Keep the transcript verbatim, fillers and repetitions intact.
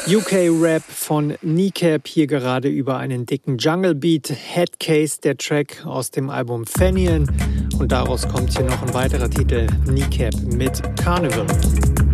U K-Rap von Kneecap, hier gerade über einen dicken Jungle Beat. Headcase, der Track aus dem Album Fenian. Und daraus kommt hier noch ein weiterer Titel, Kneecap mit Carnival.